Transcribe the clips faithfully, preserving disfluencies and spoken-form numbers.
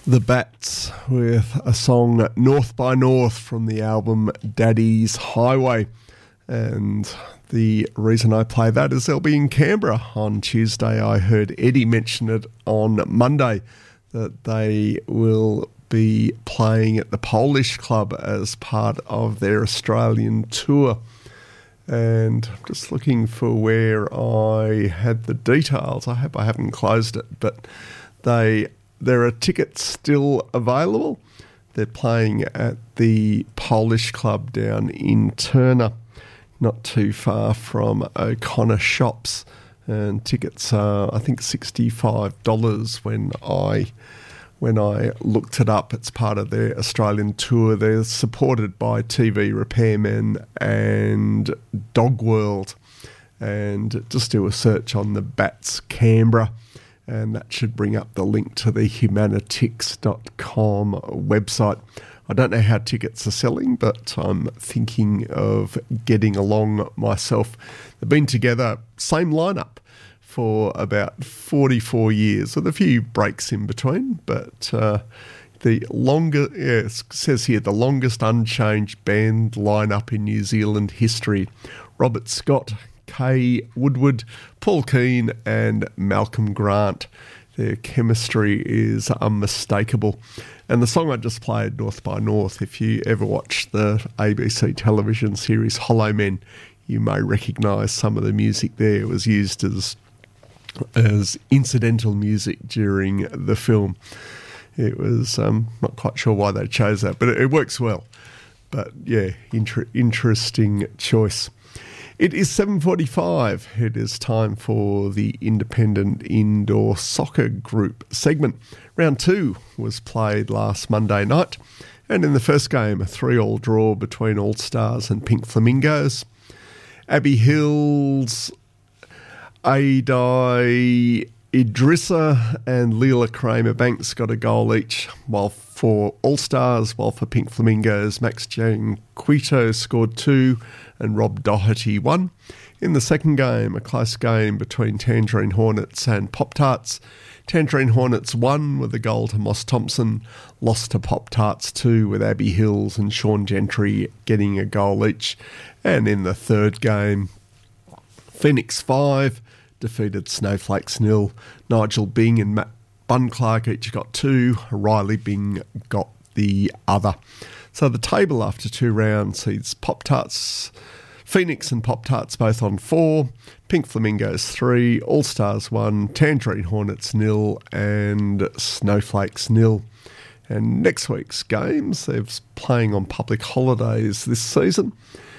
The Bats with a song North by North from the album Daddy's Highway. And the reason I play that is they'll be in Canberra on Tuesday. I heard Eddie mention it on Monday that they will be playing at the Polish Club as part of their Australian tour. And I'm just looking for where I had the details. I hope I haven't closed it, but they... There are tickets still available. They're playing at the Polish Club down in Turner, not too far from O'Connor Shops. And tickets are, I think, sixty-five dollars when I when I looked it up. It's part of their Australian tour. They're supported by T V Repairmen and Dog World. And just do a search on the Bats Canberra, and that should bring up the link to the humanitix dot com website. I don't know how tickets are selling, but I'm thinking of getting along myself. They've been together, same lineup, for about forty-four years, with a few breaks in between. But uh, the longer, yeah, it says here, the longest unchanged band lineup in New Zealand history. Robert Scott, Kay Woodward, Paul Keane and Malcolm Grant. Their chemistry is unmistakable. And the song I just played, North by North, if you ever watched the A B C television series Hollow Men, you may recognise some of the music there. It was used as, as incidental music during the film. It was, um, not quite sure why they chose that, but it, it works well. But yeah, inter- interesting choice. It is seven forty-five. It is time for the Independent Indoor Soccer Group segment. Round two was played last Monday night, and in the first game, a three-all draw between All Stars and Pink Flamingos. Abbey Hills, Adai Idrissa and Leela Kramer Banks got a goal each, while for All Stars, while for Pink Flamingos, Max Janquito scored two and Rob Doherty won. In the second game, a close game between Tangerine Hornets and Pop-Tarts. Tangerine Hornets won with a goal to Moss Thompson, lost to Pop-Tarts two with Abbey Hills and Sean Gentry getting a goal each. And in the third game, Phoenix five defeated Snowflakes nil. Nigel Bing and Matt Bunclark each got two. Riley Bing got the other. So the table after two rounds sees Pop-Tarts, Phoenix and Pop-Tarts both on four, Pink Flamingos three, All Stars one, Tangerine Hornets nil and Snowflakes nil. And next week's games, they're playing on public holidays this season.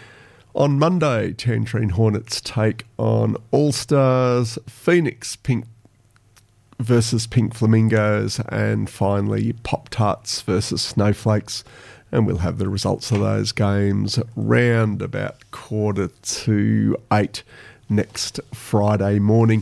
On Monday, Tangerine Hornets take on All Stars, Phoenix Pink versus Pink Flamingos, and finally Pop-Tarts versus Snowflakes. And we'll have the results of those games round about quarter to eight next Friday morning.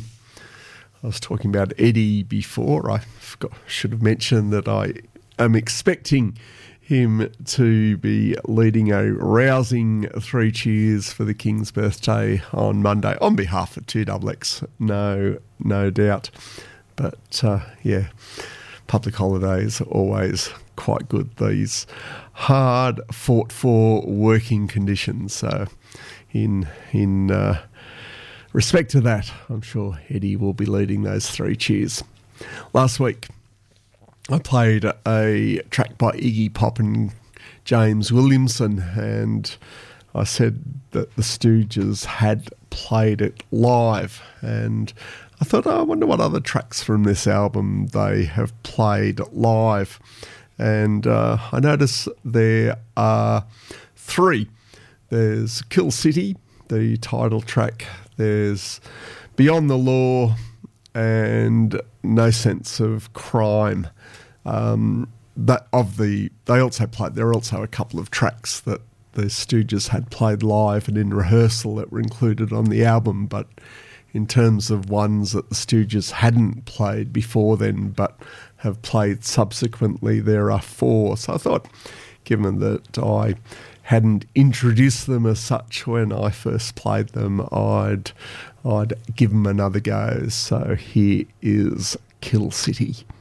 I was talking about Eddie before. I forgot, should have mentioned that I am expecting him to be leading a rousing three cheers for the King's birthday on Monday on behalf of two X X, no, no doubt. But uh, yeah, public holidays are always quite good, these hard fought for working conditions. So in in uh, respect to that, I'm sure Eddie will be leading those three cheers. Last week, I played a track by Iggy Pop and James Williamson, and I said that the Stooges had played it live, and I thought, oh, I wonder what other tracks from this album they have played live. And uh, I notice there are three. There's Kill City, the title track. There's Beyond the Law and No Sense of Crime. Um, that of the they also played. There are also a couple of tracks that the Stooges had played live and in rehearsal that were included on the album. But in terms of ones that the Stooges hadn't played before then, but have played subsequently, there are four. So I thought, given that I hadn't introduced them as such when I first played them, I'd I'd give them another go. So here is Kill City.